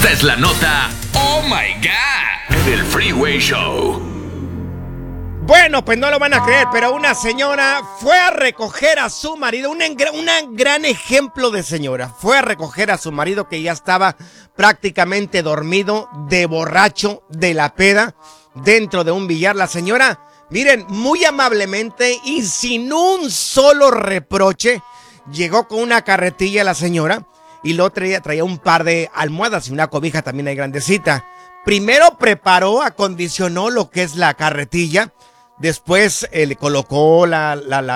Esta es la nota Oh My God en el Freeway Show. Bueno, pues no lo van a creer, pero una señora fue a recoger a su marido, un gran ejemplo de señora. Fue a recoger a su marido que ya estaba prácticamente dormido, de borracho, de la peda, dentro de un billar. La señora, miren, muy amablemente y sin un solo reproche, llegó con una carretilla la señora y lo traía un par de almohadas y una cobija también ahí grandecita. Primero preparó, acondicionó lo que es la carretilla. Después le colocó la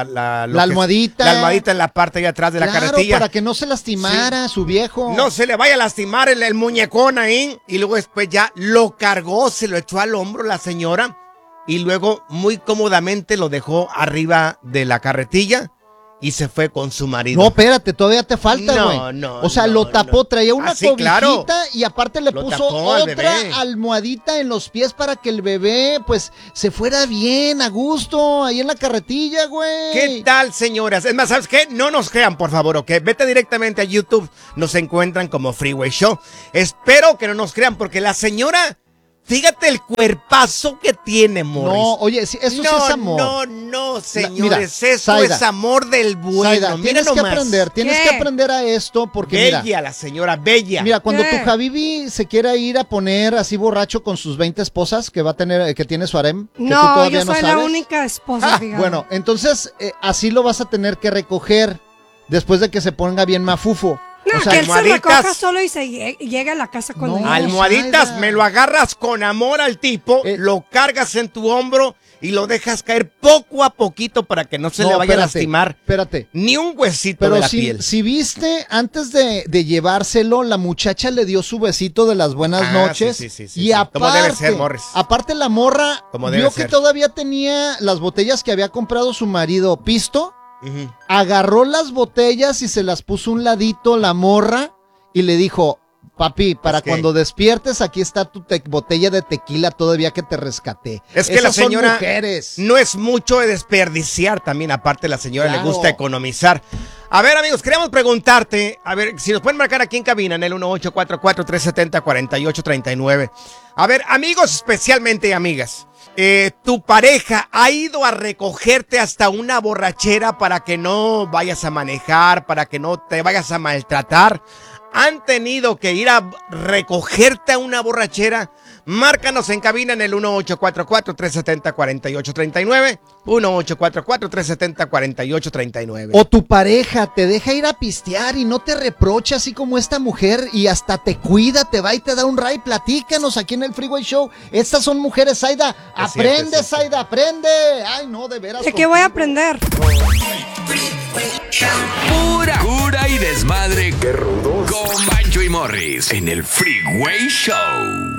almohadita. La almohadita en la parte de atrás de la carretilla. Para que no se lastimara su viejo. No se le vaya a lastimar el muñecón ahí. Y luego después ya lo cargó, se lo echó al hombro la señora. Y luego muy cómodamente lo dejó arriba de la carretilla. Y se fue con su marido. No, espérate, todavía te falta, güey. No. O sea, lo tapó, traía una cobijita claro. Y aparte le puso otra almohadita en los pies para que el bebé, pues, se fuera bien, a gusto, ahí en la carretilla, güey. ¿Qué tal, señoras? Es más, ¿sabes qué? No nos crean, por favor, ¿ok? Vete directamente a YouTube, nos encuentran como Freeway Show. Espero que no nos crean, porque la señora... Fíjate el cuerpazo que tiene, Morris. No, oye, eso sí es amor. No, señores, eso Zaida, es amor del bueno. Zaida, tienes que aprender a esto porque bella la señora, bella. Mira, cuando tu Habibi se quiera ir a poner así borracho con sus 20 esposas que va a tener, que tiene su harem, que tú todavía no sabes. No, yo soy la única esposa, fíjate. Bueno, entonces así lo vas a tener que recoger después de que se ponga bien mafufo. No, o sea, que él se recoja solo y se llega a la casa con él. Almohaditas, Zaida. Me lo agarras con amor al tipo, lo cargas en tu hombro y lo dejas caer poco a poquito para que no se le vaya a lastimar. Espérate. Ni un huesito de la piel. Si viste, antes de llevárselo, la muchacha le dio su besito de las buenas noches. Sí. Y aparte, como debe ser, Morris. Aparte la morra vio que todavía tenía las botellas que había comprado su marido Pisto. Agarró las botellas y se las puso un ladito la morra y le dijo, papi, para cuando despiertes aquí está tu botella de tequila todavía que te rescaté. Es que la señora no es mucho de desperdiciar también, aparte la señora le gusta economizar. A ver, amigos, queríamos preguntarte, a ver, si nos pueden marcar aquí en cabina en el 1844-370-4839. A ver, amigos, especialmente amigas. Tu pareja ha ido a recogerte hasta una borrachera para que no vayas a manejar, para que no te vayas a maltratar. ¿Han tenido que ir a recogerte a una borrachera? Márcanos en cabina en el 1844-370-4839, 1844-370-4839. O tu pareja te deja ir a pistear y no te reprocha así como esta mujer y hasta te cuida, te va y te da un ray. Platícanos aquí en el Freeway Show. Estas son mujeres, Zaida. Aprende, Zaida, aprende. Ay, no, de veras. ¿De qué voy a aprender? Pura cura y desmadre. ¡Qué rudos! Con Bancho y Morris en el Freeway Show.